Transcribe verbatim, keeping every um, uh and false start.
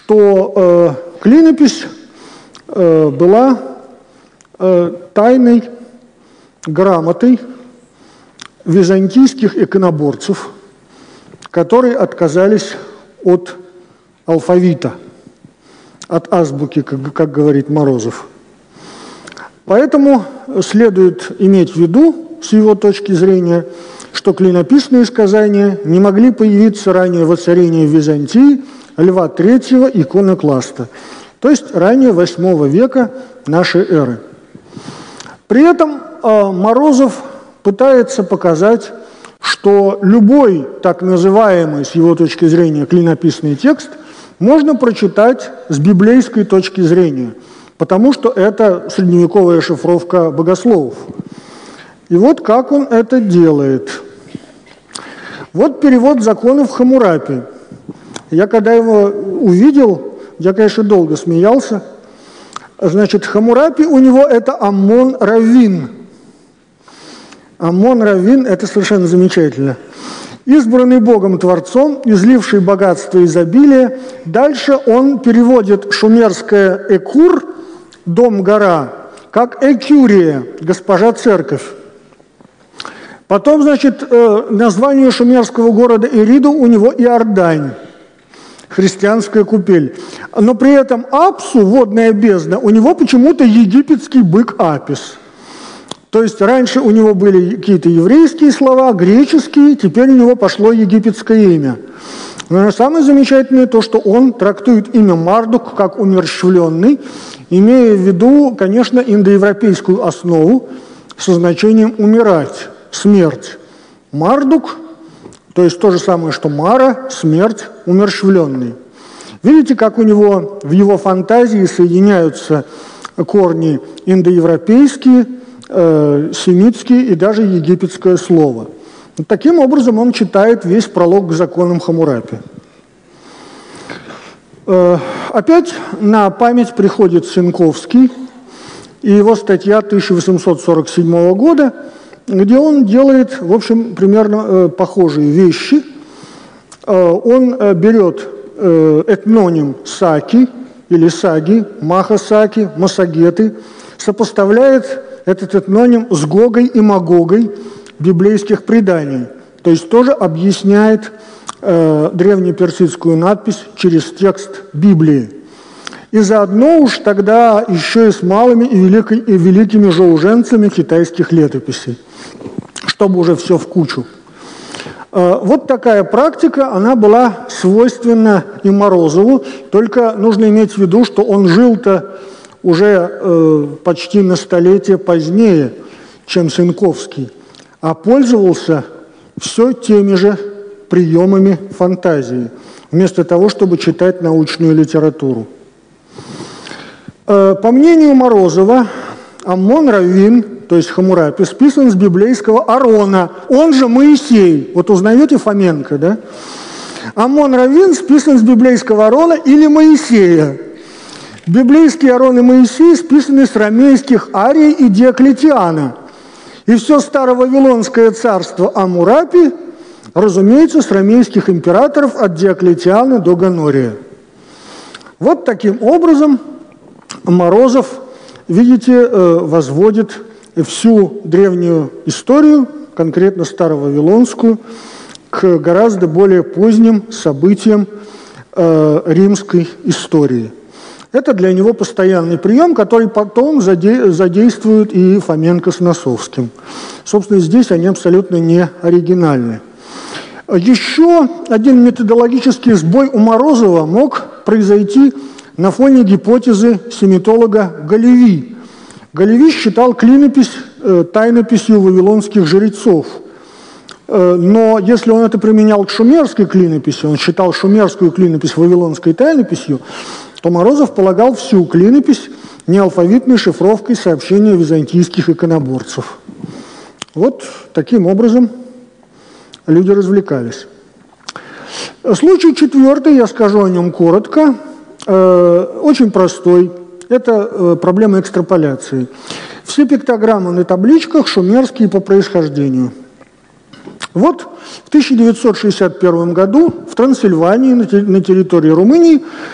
что э, клинопись э, была э, тайной грамотой византийских иконоборцев, которые отказались от алфавита, от азбуки, как, как говорит Морозов. Поэтому следует иметь в виду, с его точки зрения, что клинописные сказания не могли появиться ранее воцарения в Византии Льва третьего иконокласта, то есть ранее восьмого века нашей эры. При этом э, Морозов пытается показать, что любой так называемый, с его точки зрения, клинописный текст можно прочитать с библейской точки зрения, потому что это средневековая шифровка богословов. И вот как он это делает. Вот перевод законов Хаммурапи. Я когда его увидел, я, конечно, долго смеялся. Значит, Хаммурапи у него это Аммон-Раввин. Аммон-Раввин – это совершенно замечательно. Избранный Богом-творцом, изливший богатство и изобилие. Дальше он переводит шумерское «экур» – дом-гора, как «экюрия» – госпожа-церковь. Потом, значит, название шумерского города Эриду у него Иордань, христианская купель. Но при этом Апсу, водная бездна, у него почему-то египетский бык Апис. То есть раньше у него были какие-то еврейские слова, греческие, теперь у него пошло египетское имя. Но самое замечательное то, что он трактует имя Мардук как умерщвленный, имея в виду, конечно, индоевропейскую основу со значением «умирать», «смерть». Мардук, то есть то же самое, что Мара, смерть, умерщвленный. Видите, как у него в его фантазии соединяются корни индоевропейские, э, семитские и даже египетское слово. Вот таким образом он читает весь пролог к законам Хаммурапи. Э, опять на память приходит Сенковский и его статья тысяча восемьсот сорок седьмого года, где он делает, в общем, примерно э, похожие вещи. Э, он э, берет э, этноним Саки или Саги, Маха-Саки, Массагеты, сопоставляет этот этноним с Гогой и Магогой библейских преданий, то есть тоже объясняет э, древнеперсидскую надпись через текст Библии. И заодно уж тогда еще и с малыми и, великой, и великими жоуженцами китайских летописей, чтобы уже все в кучу. Э, вот такая практика, она была свойственна и Морозову, только нужно иметь в виду, что он жил-то уже э, почти на столетие позднее, чем Сенковский, а пользовался все теми же приемами фантазии, вместо того, чтобы читать научную литературу. Э, по мнению Морозова, Аммон-Раввин, то есть Хаммурапи, списан с библейского Аарона, он же Моисей. Вот узнаете Фоменко, да? Аммон-Раввин списан с библейского Аарона или Моисея. Библейские Аарон и Моисей списаны с ромейских Ария и Диоклетиана. И все старо-вавилонское царство Аммурапи, разумеется, с ромейских императоров от Диоклетиана до Гонория. Вот таким образом Морозов, видите, возводит всю древнюю историю, конкретно старо-вавилонскую, к гораздо более поздним событиям римской истории. Это для него постоянный прием, который потом задействуют и Фоменко с Носовским. Собственно, здесь они абсолютно не оригинальны. Еще один методологический сбой у Морозова мог произойти на фоне гипотезы семитолога Галеви. Галеви считал клинопись э, тайнописью вавилонских жрецов. Э, но если он это применял к шумерской клинописи, он считал шумерскую клинопись вавилонской тайнописью, то Морозов полагал всю клинопись неалфавитной шифровкой сообщения византийских иконоборцев. Вот таким образом люди развлекались. Случай четвертый, я скажу о нем коротко, э, очень простой. Это э, проблема экстраполяции. Все пиктограммы на табличках шумерские по происхождению. Вот в тысяча девятьсот шестьдесят первом году в Трансильвании, на территории Румынии,